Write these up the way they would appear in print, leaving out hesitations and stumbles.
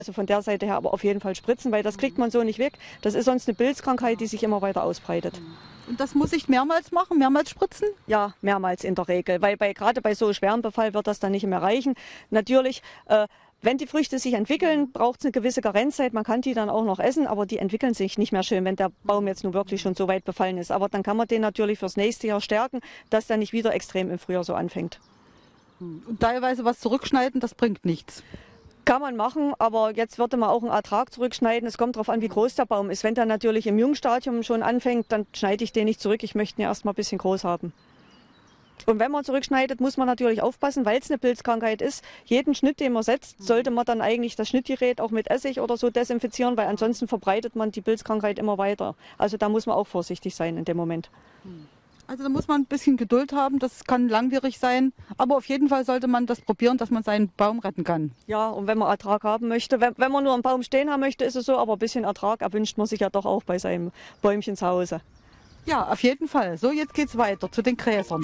Also von der Seite her aber auf jeden Fall spritzen, weil das kriegt man so nicht weg. Das ist sonst eine Pilzkrankheit, die sich immer weiter ausbreitet. Und das muss ich mehrmals machen, mehrmals spritzen? Ja, mehrmals in der Regel, weil gerade bei so schwerem Befall wird das dann nicht mehr reichen. Natürlich, wenn die Früchte sich entwickeln, braucht es eine gewisse Karenzzeit. Man kann die dann auch noch essen, aber die entwickeln sich nicht mehr schön, wenn der Baum jetzt nun wirklich schon so weit befallen ist. Aber dann kann man den natürlich fürs nächste Jahr stärken, dass der nicht wieder extrem im Frühjahr so anfängt. Und teilweise was zurückschneiden, das bringt nichts. Kann man machen, aber jetzt würde man auch einen Ertrag zurückschneiden. Es kommt darauf an, wie groß der Baum ist. Wenn der natürlich im Jungstadium schon anfängt, dann schneide ich den nicht zurück. Ich möchte ihn erst mal ein bisschen groß haben. Und wenn man zurückschneidet, muss man natürlich aufpassen, weil es eine Pilzkrankheit ist. Jeden Schnitt, den man setzt, sollte man dann eigentlich das Schnittgerät auch mit Essig oder so desinfizieren, weil ansonsten verbreitet man die Pilzkrankheit immer weiter. Also da muss man auch vorsichtig sein in dem Moment. Also da muss man ein bisschen Geduld haben, das kann langwierig sein, aber auf jeden Fall sollte man das probieren, dass man seinen Baum retten kann. Ja, und wenn man Ertrag haben möchte, wenn man nur einen Baum stehen haben möchte, ist es so, aber ein bisschen Ertrag erwünscht man sich ja doch auch bei seinem Bäumchen zu Hause. Ja, auf jeden Fall. So, jetzt geht's weiter zu den Gräsern.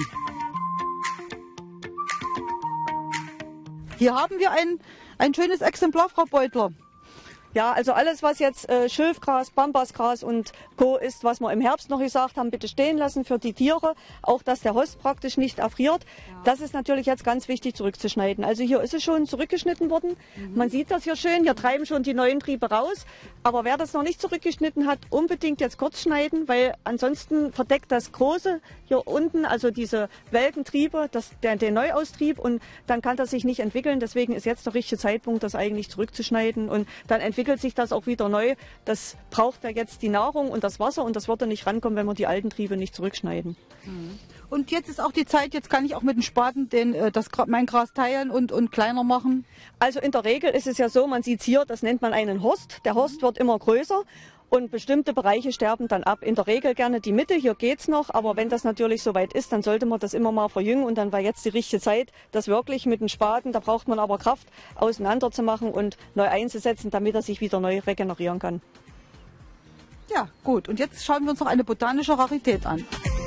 Hier haben wir ein schönes Exemplar, Frau Beutler. Ja, also alles, was jetzt Schilfgras, Bambasgras und Co. ist, was wir im Herbst noch gesagt haben, bitte stehen lassen für die Tiere. Auch, dass der Host praktisch nicht erfriert. Ja. Das ist natürlich jetzt ganz wichtig zurückzuschneiden. Also hier ist es schon zurückgeschnitten worden. Man sieht das hier schön. Hier treiben schon die neuen Triebe raus. Aber wer das noch nicht zurückgeschnitten hat, unbedingt jetzt kurz schneiden, weil ansonsten verdeckt das Große hier unten, also diese welken Triebe, den Neuaustrieb, und dann kann das sich nicht entwickeln. Deswegen ist jetzt der richtige Zeitpunkt, das eigentlich zurückzuschneiden, und dann entwickelt sich das auch wieder neu. Das braucht ja jetzt die Nahrung und das Wasser, und das würde nicht rankommen, wenn wir die alten Triebe nicht zurückschneiden. Und jetzt ist auch die Zeit, jetzt kann ich auch mit dem Spaten mein Gras teilen und kleiner machen. Also in der Regel ist es ja so, man sieht es hier, das nennt man einen Horst. Der Horst wird immer größer und bestimmte Bereiche sterben dann ab. In der Regel gerne die Mitte, hier geht's noch, aber wenn das natürlich soweit ist, dann sollte man das immer mal verjüngen, und dann war jetzt die richtige Zeit, das wirklich mit dem Spaten, da braucht man aber Kraft, auseinander zu machen und neu einzusetzen, damit er sich wieder neu regenerieren kann. Ja, gut. Und jetzt schauen wir uns noch eine botanische Rarität an.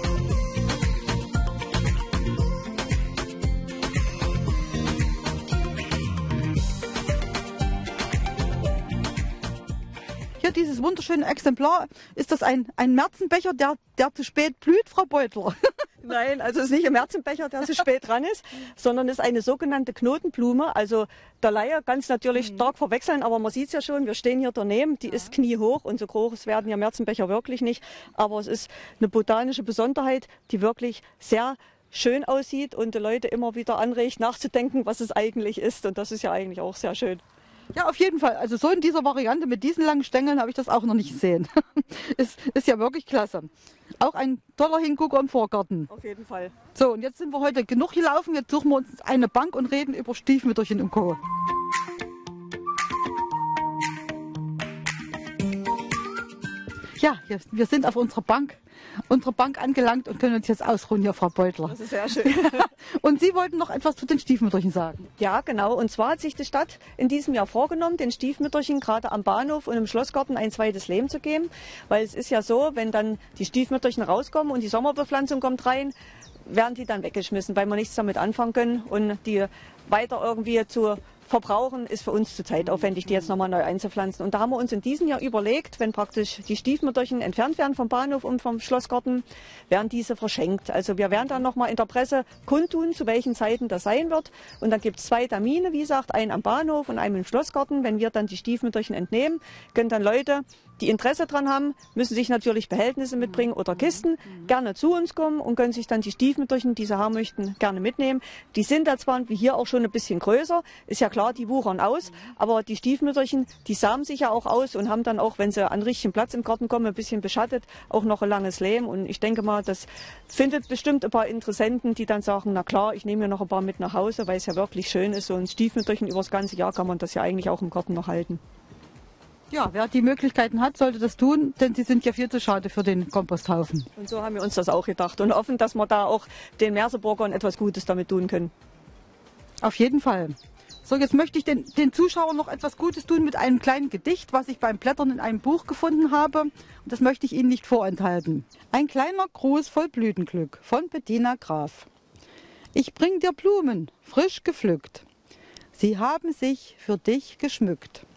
Hier dieses wunderschöne Exemplar, ist das ein Märzenbecher, der zu spät blüht, Frau Beutler? Nein, also es ist nicht ein Märzenbecher, der zu spät dran ist, sondern es ist eine sogenannte Knotenblume. Also der Laie ganz natürlich stark verwechseln, aber man sieht es ja schon, wir stehen hier daneben, die ist kniehoch, und so groß werden ja Märzenbecher wirklich nicht. Aber es ist eine botanische Besonderheit, die wirklich sehr schön aussieht und die Leute immer wieder anregt, nachzudenken, was es eigentlich ist. Und das ist ja eigentlich auch sehr schön. Ja, auf jeden Fall. Also so in dieser Variante mit diesen langen Stängeln habe ich das auch noch nicht gesehen. ist ja wirklich klasse. Auch ein toller Hingucker im Vorgarten. Auf jeden Fall. So, und jetzt sind wir heute genug gelaufen. Jetzt suchen wir uns eine Bank und reden über Stiefmütterchen und Co. Ja, wir sind auf unserer Bank angelangt und können uns jetzt ausruhen, hier, Frau Beutler. Das ist sehr schön. Und Sie wollten noch etwas zu den Stiefmütterchen sagen? Ja, genau. Und zwar hat sich die Stadt in diesem Jahr vorgenommen, den Stiefmütterchen gerade am Bahnhof und im Schlossgarten ein zweites Leben zu geben. Weil es ist ja so, wenn dann die Stiefmütterchen rauskommen und die Sommerbepflanzung kommt rein, werden die dann weggeschmissen, weil wir nichts damit anfangen können, und die weiter irgendwie zu verbrauchen, ist für uns zu zeitaufwendig, die jetzt nochmal neu einzupflanzen. Und da haben wir uns in diesem Jahr überlegt, wenn praktisch die Stiefmütterchen entfernt werden vom Bahnhof und vom Schlossgarten, werden diese verschenkt. Also wir werden dann nochmal in der Presse kundtun, zu welchen Zeiten das sein wird. Und dann gibt es 2 Termine, wie gesagt, einen am Bahnhof und einen im Schlossgarten. Wenn wir dann die Stiefmütterchen entnehmen, können dann Leute, die Interesse dran haben, müssen sich natürlich Behältnisse mitbringen oder Kisten, gerne zu uns kommen und können sich dann die Stiefmütterchen, die sie haben möchten, gerne mitnehmen. Die sind da zwar wie hier auch schon ein bisschen größer, ist ja klar, die wuchern aus, aber die Stiefmütterchen, die samen sich ja auch aus und haben dann auch, wenn sie an richtigen Platz im Garten kommen, ein bisschen beschattet, auch noch ein langes Leben. Und ich denke mal, das findet bestimmt ein paar Interessenten, die dann sagen, na klar, ich nehme mir noch ein paar mit nach Hause, weil es ja wirklich schön ist. So ein Stiefmütterchen über das ganze Jahr kann man das ja eigentlich auch im Garten noch halten. Ja, wer die Möglichkeiten hat, sollte das tun, denn sie sind ja viel zu schade für den Komposthaufen. Und so haben wir uns das auch gedacht und hoffen, dass wir da auch den Merseburgern etwas Gutes damit tun können. Auf jeden Fall. So, jetzt möchte ich den Zuschauern noch etwas Gutes tun mit einem kleinen Gedicht, was ich beim Blättern in einem Buch gefunden habe. Und das möchte ich Ihnen nicht vorenthalten. Ein kleiner Gruß voll Blütenglück von Bettina Graf. Ich bring dir Blumen, frisch gepflückt. Sie haben sich für dich geschmückt.